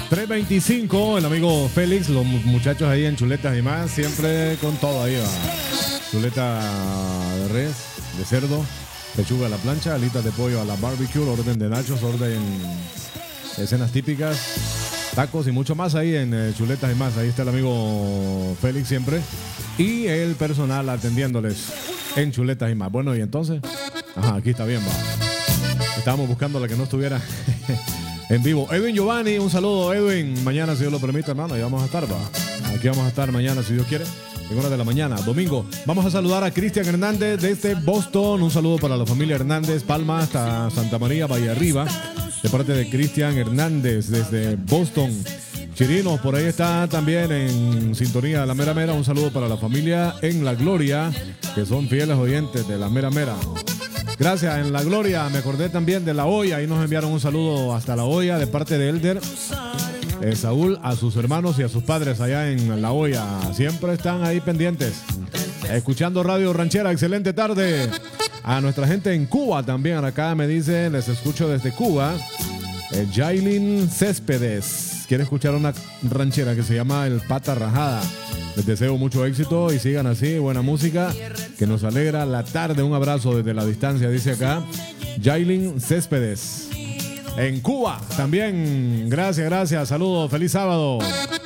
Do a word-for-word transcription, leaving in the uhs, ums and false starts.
tres veinticinco, el amigo Félix, los muchachos ahí en chuletas y más, siempre con todo ahí va. Chuleta de res, de cerdo, pechuga a la plancha, alitas de pollo a la barbecue, orden de nachos, orden escenas típicas, tacos y mucho más ahí en eh, chuletas y más. Ahí está el amigo Félix siempre y el personal atendiéndoles en chuletas y más. Bueno, y entonces, ajá, aquí está bien, va. Estábamos buscando la que no estuviera en vivo. Edwin Giovanni, un saludo, Edwin. Mañana, si Dios lo permite, hermano, ahí vamos a estar, va. Aquí vamos a estar mañana, si Dios quiere, en hora de la mañana, domingo. Vamos a saludar a Cristian Hernández desde Boston. Un saludo para la familia Hernández, Palma hasta Santa María, Valle Arriba, de parte de Cristian Hernández desde Boston. Chirinos, por ahí está también en sintonía La Mera Mera. Un saludo para la familia en La Gloria, que son fieles oyentes de La Mera Mera. Gracias, en La Gloria. Me acordé también de La Hoya. Ahí nos enviaron un saludo hasta La Hoya de parte de Elder eh, Saúl, a sus hermanos y a sus padres allá en La Hoya. Siempre están ahí pendientes, escuchando Radio Ranchera. Excelente tarde. A nuestra gente en Cuba también. Acá me dice, les escucho desde Cuba. Eh, Jailin Céspedes quiere escuchar una ranchera que se llama El Pata Rajada. Les deseo mucho éxito y sigan así, buena música que nos alegra la tarde. Un abrazo desde la distancia, dice acá Jailin Céspedes en Cuba también. Gracias, gracias, saludos, feliz sábado.